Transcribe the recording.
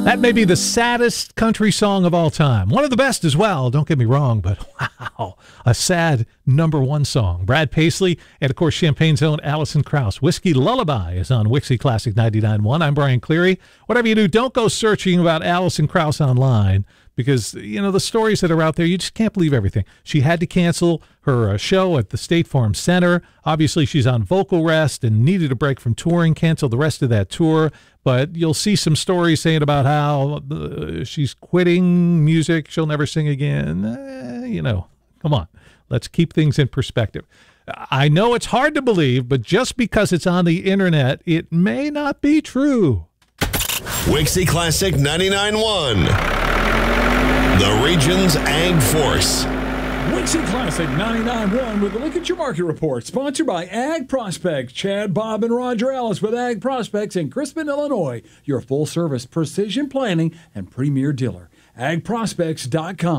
That may be the saddest country song of all time. One of the best as well, don't get me wrong, but wow, a sad #1 song. Brad Paisley and, of course, Champagne's own Alison Krauss. Whiskey Lullaby is on Wixie Classic 99.1. I'm Brian Cleary. Whatever you do, don't go searching about Alison Krauss online because, you know, the stories that are out there, you just can't believe everything. She had to cancel her show at the State Farm Center. Obviously, she's on vocal rest and needed a break from touring, canceled the rest of that tour. But you'll see some stories saying about how she's quitting music. She'll never sing again. You know, come on. Let's keep things in perspective. I know it's hard to believe, but just because it's on the internet, it may not be true. Wixie Classic 99.1, the region's Ag Force. Wixie Classic 99.1 with a look at your market report, sponsored by Ag Prospects. Chad, Bob, and Roger Ellis with Ag Prospects in Crispin, Illinois. Your full-service precision planning and premier dealer. AgProspects.com.